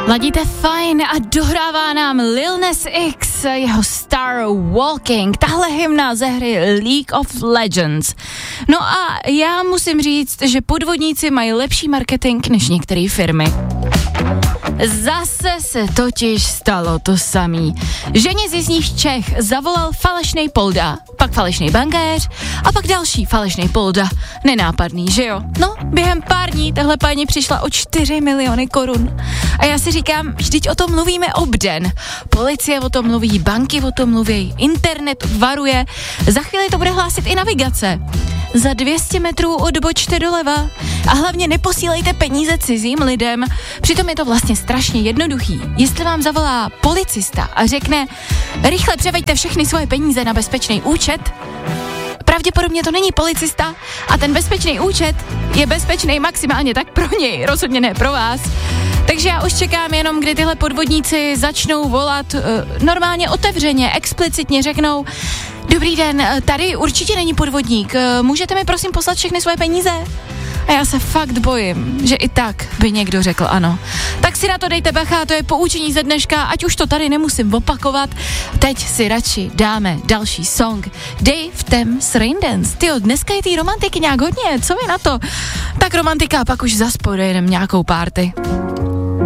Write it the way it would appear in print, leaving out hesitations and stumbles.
Ladíte fajn a dohrává nám Lil Nas X, jeho Star Walking, tahle hymna ze hry League of Legends. No a já musím říct, že podvodníci mají lepší marketing než některé firmy. Zase se totiž stalo to samý. Ženě z jižních Čech zavolal falešnej polda, pak falešnej bankéř a pak další falešnej polda. Nenápadný, že jo? No, během pár dní tahle paní přišla o 4 miliony korun. A já si říkám, vždyť o tom mluvíme obden. Policie o tom mluví, banky o tom mluví, internet varuje. Za chvíli to bude hlásit i navigace. Za 200 metrů odbočte doleva a hlavně neposílejte peníze cizím lidem. Přitom je to vlastně strašně jednoduchý. Jestli vám zavolá policista a řekne, rychle převeďte všechny svoje peníze na bezpečný účet, pravděpodobně to není policista a ten bezpečný účet je bezpečný maximálně tak pro něj, rozhodně ne pro vás. Takže já už čekám jenom, kdy tyhle podvodníci začnou volat normálně otevřeně, explicitně řeknou: dobrý den, tady určitě není podvodník, můžete mi prosím poslat všechny svoje peníze? A já se fakt bojím, že i tak by někdo řekl ano. Tak si na to dejte bacha, to je poučení ze dneška, ať už to tady nemusím opakovat. Teď si radši dáme další song. Dave Thames Raindance. Tyjo, dneska je té romantiky nějak hodně, co vy na to? Tak romantika, pak už zas pojedeme nějakou party.